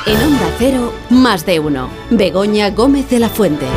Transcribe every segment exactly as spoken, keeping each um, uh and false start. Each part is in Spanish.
En Onda Cero, más de uno. Begoña Gómez de la Fuente.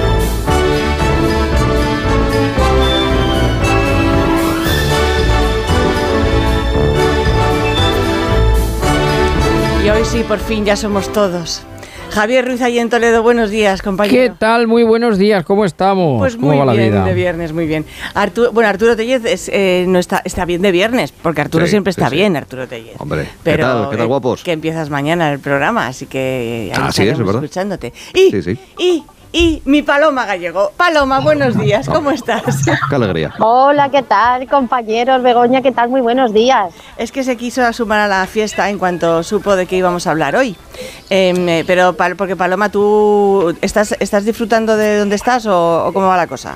Y hoy sí, por fin, ya somos todos. Javier Ruiz allí en Toledo, buenos días, compañero. ¿Qué tal? Muy buenos días, ¿cómo estamos? Pues ¿Cómo muy va la bien, vida? de viernes, muy bien. Arturo, bueno, Arturo Tellez es, eh, no está, está bien de viernes, porque Arturo Sí, siempre sí, está sí. bien, Arturo Tellez. Hombre, Pero, ¿qué tal? ¿Qué tal, eh, guapos? que empiezas mañana el programa, así que ahí Ah, sí, es estaremos verdad. escuchándote. Y, Sí, sí. y, y mi Paloma Gallego. Paloma, buenos días, ¿cómo estás? Qué alegría. Hola, ¿qué tal, compañeros? Begoña, ¿qué tal? Muy buenos días. Es que se quiso sumar a la fiesta en cuanto supo de qué íbamos a hablar hoy. Eh, pero, Pal- porque Paloma, ¿tú estás, estás disfrutando de dónde estás o, o cómo va la cosa?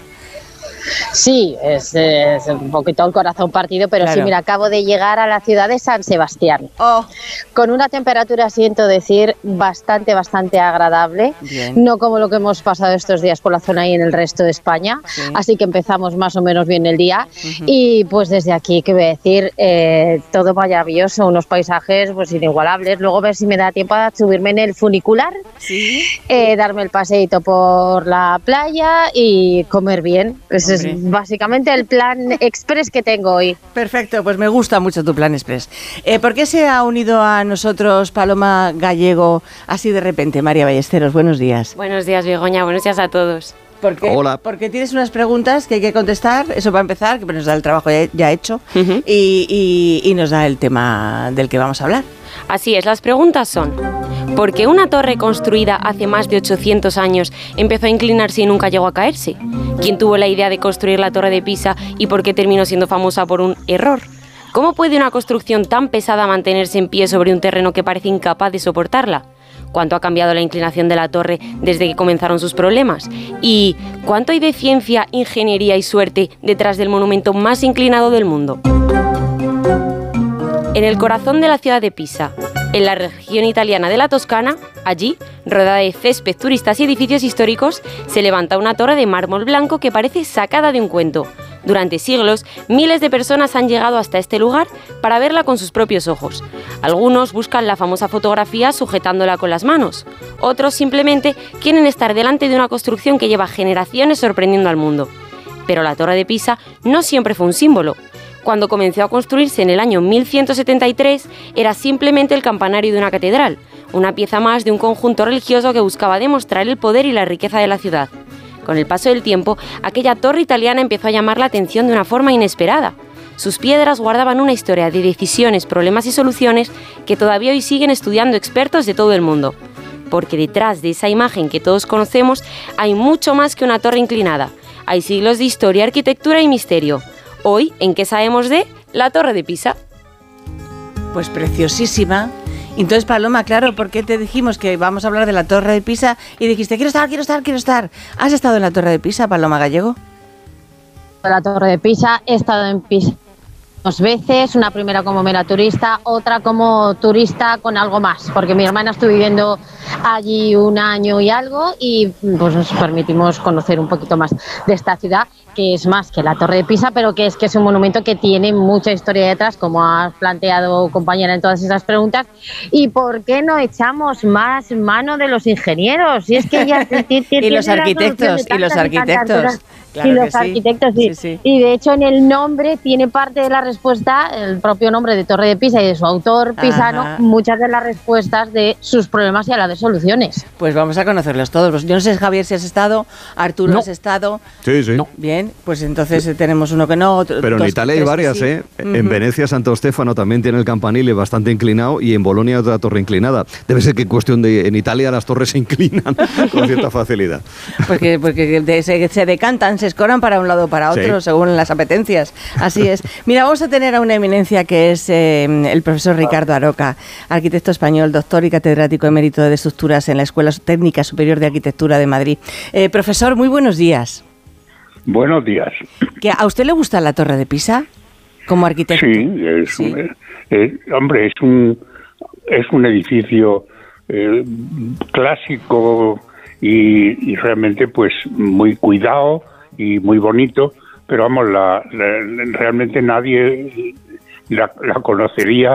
Sí, es, es un poquito el corazón partido, pero Claro. sí, mira, acabo de llegar a la ciudad de San Sebastián, Oh, con una temperatura, siento decir, bastante, bastante agradable, bien. no como lo que hemos pasado estos días por la zona y en el resto de España, Sí. así que empezamos más o menos bien el día, y pues desde aquí, ¿qué voy a decir? Eh, todo maravilloso, unos paisajes pues inigualables, luego ver si me da tiempo a subirme en el funicular, Sí. eh, darme el paseíto por la playa y comer bien. Ese Hombre. es básicamente el plan express que tengo hoy. Perfecto, pues me gusta mucho tu plan express. Eh, ¿Por qué se ha unido a nosotros Paloma Gallego así de repente? María Ballesteros, buenos días. Buenos días, Begoña. Buenos días a todos. ¿Por qué? Hola. Porque tienes unas preguntas que hay que contestar, eso para empezar, que nos da el trabajo ya, ya hecho, Ujú. y, y- y nos da el tema del que vamos a hablar. Así es, las preguntas son: ¿por qué una torre construida hace más de ochocientos años empezó a inclinarse y nunca llegó a caerse? ¿Quién tuvo la idea de construir la Torre de Pisa y por qué terminó siendo famosa por un error? ¿Cómo puede una construcción tan pesada mantenerse en pie sobre un terreno que parece incapaz de soportarla? ¿Cuánto ha cambiado la inclinación de la torre desde que comenzaron sus problemas? ¿Y cuánto hay de ciencia, ingeniería y suerte detrás del monumento más inclinado del mundo? En el corazón de la ciudad de Pisa, en la región italiana de la Toscana, allí, rodeada de césped, turistas y edificios históricos, se levanta una torre de mármol blanco que parece sacada de un cuento. Durante siglos, miles de personas han llegado hasta este lugar para verla con sus propios ojos. Algunos buscan la famosa fotografía sujetándola con las manos. Otros simplemente quieren estar delante de una construcción que lleva generaciones sorprendiendo al mundo. Pero la Torre de Pisa no siempre fue un símbolo. Cuando comenzó a construirse en el año mil ciento setenta y tres, era simplemente el campanario de una catedral, una pieza más de un conjunto religioso que buscaba demostrar el poder y la riqueza de la ciudad. Con el paso del tiempo, aquella torre italiana empezó a llamar la atención de una forma inesperada. Sus piedras guardaban una historia de decisiones, problemas y soluciones que todavía hoy siguen estudiando expertos de todo el mundo. Porque detrás de esa imagen que todos conocemos hay mucho más que una torre inclinada. Hay siglos de historia, arquitectura y misterio. Hoy, ¿en qué sabemos de la Torre de Pisa? Pues preciosísima. Entonces, Paloma, claro, ¿por qué te dijimos que vamos a hablar de la Torre de Pisa? Y dijiste, quiero estar, quiero estar, quiero estar. ¿Has estado en la Torre de Pisa, Paloma Gallego? La Torre de Pisa, he estado en Pisa dos veces, una primera como mera turista, otra como turista con algo más, porque mi hermana estuvo viviendo allí un año y algo y pues nos permitimos conocer un poquito más de esta ciudad, que es más que la Torre de Pisa, pero que es que es un monumento que tiene mucha historia detrás, como has planteado, compañera, en todas esas preguntas. ¿Y por qué no echamos más mano de los ingenieros? Si es que ya y los arquitectos, y los arquitectos. Claro y los que sí. arquitectos, sí. Sí, sí. Y de hecho en el nombre tiene parte de la respuesta, el propio nombre de Torre de Pisa y de su autor pisano, Ajá. muchas de las respuestas de sus problemas y a la de soluciones. Pues vamos a conocerlos todos. Yo no sé, Javier, si has estado, Arturo, No. has estado. Sí, sí. No. Bien, pues entonces eh, tenemos uno que no. Otro, Pero en dos, Italia hay tres que varias, sí. ¿eh? Ujú. En Venecia, Santo Stefano también tiene el campanile bastante inclinado y en Bolonia otra torre inclinada. Debe ser que en cuestión de... En Italia las torres se inclinan con cierta facilidad. Porque, porque de- se, se decantan, se escoran para un lado o para otro, Sí. según las apetencias. Así es. Mira, vamos a tener a una eminencia que es eh, el profesor Ricardo Aroca, arquitecto español, doctor y catedrático emérito de estructuras en la Escuela Técnica Superior de Arquitectura de Madrid. Eh, profesor, muy buenos días. Buenos días. ¿Que ¿A usted le gusta la Torre de Pisa como arquitecto? Sí, es Sí. Un, es- hombre, es un es un edificio eh, clásico y, y realmente pues muy cuidado y muy bonito, pero vamos, la, la- realmente nadie la, la conocería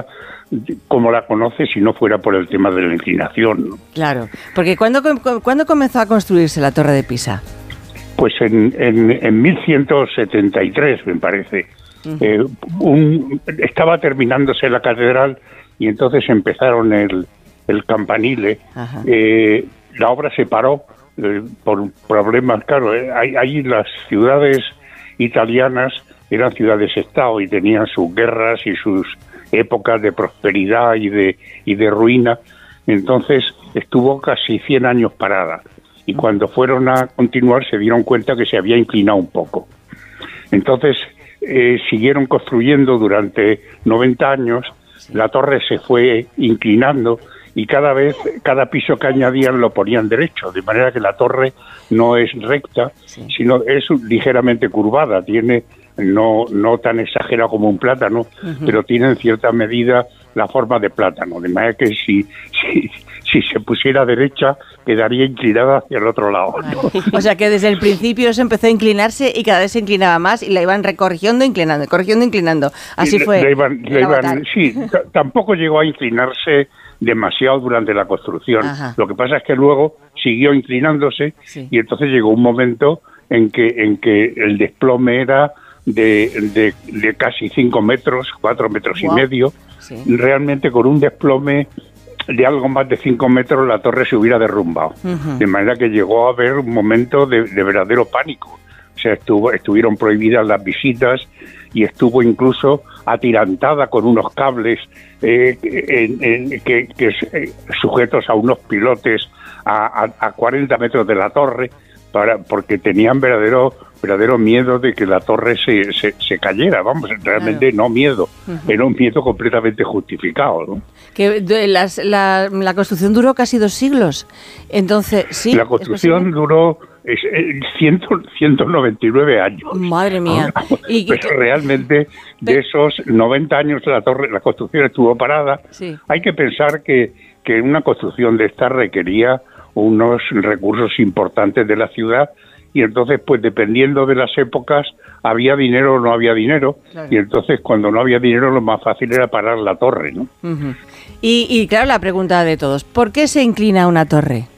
como la conoce si no fuera por el tema de la inclinación, ¿no? Claro, porque ¿cuándo, ¿cuándo comenzó a construirse la Torre de Pisa? Pues en, en, en mil ciento setenta y tres, me parece. Uh-huh. eh, un, estaba terminándose la catedral y entonces empezaron el, el campanile. Uh-huh. eh, la obra se paró eh, por problemas, claro, eh, ahí, ahí las ciudades italianas eran ciudades-estado y tenían sus guerras y sus épocas de prosperidad y de, y de ruina. Entonces estuvo casi cien años parada. Y cuando fueron a continuar se dieron cuenta que se había inclinado un poco. Entonces eh, siguieron construyendo durante noventa años, sí. La torre se fue inclinando y cada vez, cada piso que añadían lo ponían derecho, de manera que la torre no es recta, sí. sino es ligeramente curvada, tiene no, no tan exagerado como un plátano, uh-huh. pero tiene en cierta medida la forma de plátano, de manera que si, si, si se pusiera derecha quedaría inclinada hacia el otro lado. Vale. O sea que desde el principio se empezó a inclinarse y cada vez se inclinaba más y la iban recorrigiendo, inclinando, corrigiendo, inclinando. Así le, fue. Le iban, le iban, sí, t- tampoco llegó a inclinarse demasiado durante la construcción. Ajá. Lo que pasa es que luego siguió inclinándose, sí. y entonces llegó un momento en que, en que el desplome era de, de, de casi cinco metros, cuatro metros wow. y medio. Sí. Realmente con un desplome de algo más de cinco metros la torre se hubiera derrumbado. Uh-huh. De manera que llegó a haber un momento de, de verdadero pánico. O sea, estuvo, estuvieron prohibidas las visitas y estuvo incluso atirantada con unos cables eh, en, en, que, que eh, sujetos a unos pilotes a, a, a cuarenta metros de la torre, para porque tenían verdadero verdadero miedo de que la torre se, se, se cayera, vamos, realmente claro. no miedo, uh-huh. era un miedo completamente justificado, ¿no? Que las, la, la construcción duró casi dos siglos, entonces, sí. La construcción duró es, es, ciento noventa y nueve años. Madre mía. ¿Y pero que, realmente de esos noventa años la torre, la construcción estuvo parada. Sí. Hay que pensar que, que una construcción de esta requería unos recursos importantes de la ciudad. Y entonces, pues dependiendo de las épocas, había dinero o no había dinero. Claro. Y entonces, cuando no había dinero, lo más fácil era parar la torre, ¿no? Uh-huh. Y, y claro, la pregunta de todos, ¿por qué se inclina una torre?